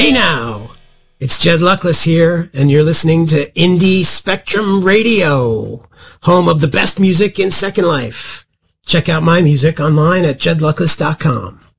Hey now, it's Jed Luckless here, and you're listening to Indie Spectrum Radio, home of the best music in Second Life. Check out my music online at jedluckless.com.